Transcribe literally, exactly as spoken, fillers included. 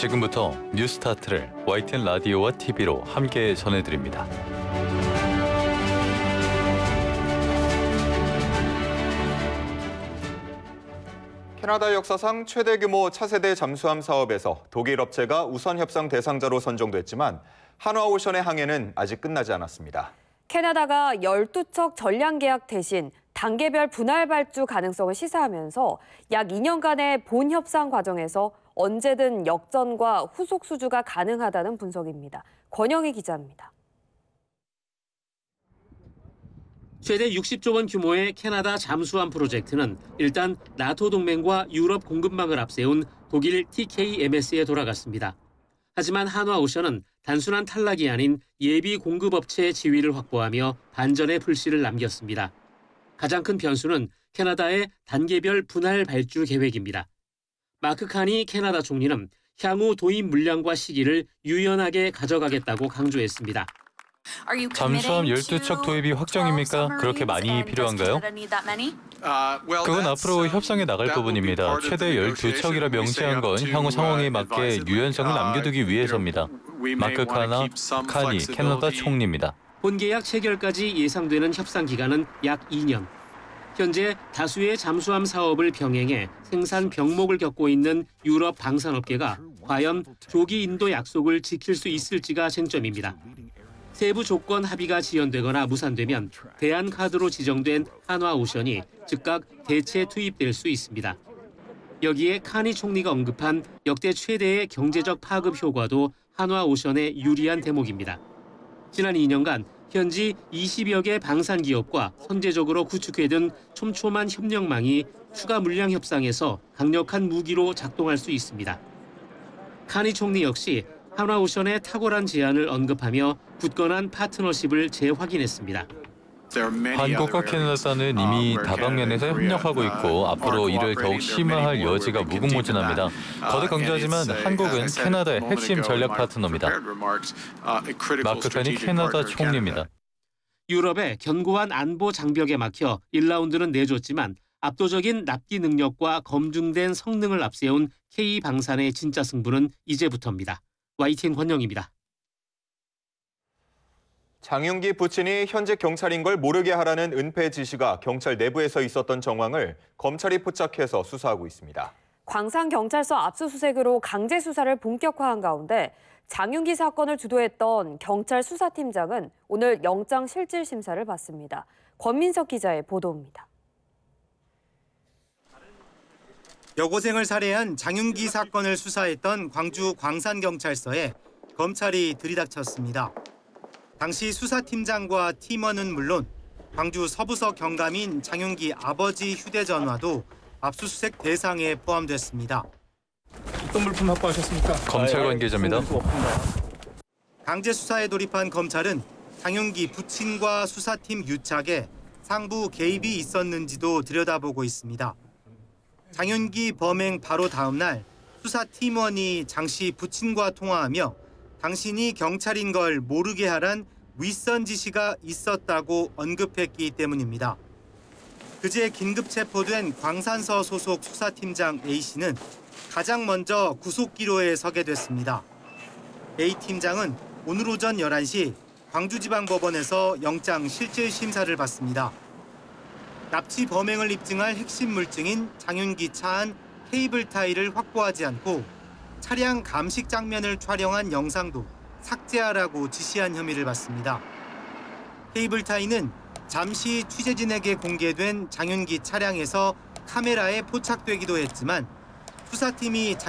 지금부터 뉴스타트를 와이티엔 라디오와 티비로 함께 전해드립니다. 캐나다 역사상 최대 규모 차세대 잠수함 사업에서 독일 업체가 우선 협상 대상자로 선정됐지만 한화오션의 항해는 아직 끝나지 않았습니다. 캐나다가 열두 척 전량 계약 대신 단계별 분할 발주 가능성을 시사하면서 약 이 년간의 본 협상 과정에서 언제든 역전과 후속 수주가 가능하다는 분석입니다. 권영희 기자입니다. 최대 육십조 원 규모의 캐나다 잠수함 프로젝트는 일단 나토 동맹과 유럽 공급망을 앞세운 독일 티케이엠에스에 돌아갔습니다. 하지만 한화오션은 단순한 탈락이 아닌 예비 공급업체의 지위를 확보하며 반전의 불씨를 남겼습니다. 가장 큰 변수는 캐나다의 단계별 분할 발주 계획입니다. 마크 카니 캐나다 총리는 향후 도입 물량과 시기를 유연하게 가져가겠다고 강조했습니다. 잠수함 열두 척 도입이 확정입니까? 그렇게 많이 필요한가요? 그건 앞으로 협상에 나갈 부분입니다. 최대 열두 척이라 명시한 건 향후 상황에 맞게 유연성을 남겨두기 위해서입니다. 마크 카나 카니 캐나다 총리입니다. 본계약 체결까지 예상되는 협상 기간은 약 이 년. 현재 다수의 잠수함 사업을 병행해 생산 병목을 겪고 있는 유럽 방산업계가 과연 조기 인도 약속을 지킬 수 있을지가 쟁점입니다. 세부 조건 합의가 지연되거나 무산되면 대안카드로 지정된 한화오션이 즉각 대체 투입될 수 있습니다. 여기에 카니 총리가 언급한 역대 최대의 경제적 파급 효과도 한화오션에 유리한 대목입니다. 지난 이 년간 현지 이십여 개 방산 기업과 선제적으로 구축해둔 촘촘한 협력망이 추가 물량 협상에서 강력한 무기로 작동할 수 있습니다. 카니 총리 역시 한화오션의 탁월한 제안을 언급하며 굳건한 파트너십을 재확인했습니다. 한국과 캐나다는 이미 다방면에서 협력하고 있고 앞으로 이를 더욱 심화할 여지가 무궁무진합니다. 거듭 강조하지만 한국은 캐나다의 핵심 전략 파트너입니다. 마크 카니 캐나다 총리입니다. 유럽의 견고한 안보 장벽에 막혀 일 라운드는 내줬지만 압도적인 납기 능력과 검증된 성능을 앞세운 K방산의 진짜 승부는 이제부터입니다. 와이티엔 권영입니다. 장윤기 부친이 현직 경찰인 걸 모르게 하라는 은폐 지시가 경찰 내부에서 있었던 정황을 검찰이 포착해서 수사하고 있습니다. 광산경찰서 압수수색으로 강제 수사를 본격화한 가운데 장윤기 사건을 주도했던 경찰 수사팀장은 오늘 영장 실질 심사를 받습니다. 권민석 기자의 보도입니다. 여고생을 살해한 장윤기 사건을 수사했던 광주 광산경찰서에 검찰이 들이닥쳤습니다. 당시 수사팀장과 팀원은 물론 광주 서부서 경감인 장윤기 아버지 휴대전화도 압수수색 대상에 포함됐습니다. 어떤 물품 확보하셨습니까? 검찰 관계자입니다. 강제 수사에 돌입한 검찰은 장윤기 부친과 수사팀 유착에 상부 개입이 있었는지도 들여다보고 있습니다. 장윤기 범행 바로 다음 날 수사팀원이 장 씨 부친과 통화하며 당신이 경찰인 걸 모르게 하란 윗선 지시가 있었다고 언급했기 때문입니다. 그제 긴급 체포된 광산서 소속 수사팀장 A씨는 가장 먼저 구속기로에 서게 됐습니다. A팀장은 오늘 오전 열한 시 광주지방법원에서 영장 실질 심사를 받습니다. 납치 범행을 입증할 핵심 물증인 장윤기 차 안 케이블 타이를 확보하지 않고 차량 감식 장면을 촬영한 영상도 삭제하라고 지시한 혐의를 받습니다. 케이블 타이는 잠시 취재진에게 공개된 장윤기 차량에서 카메라에 포착되기도 했지만 수사팀이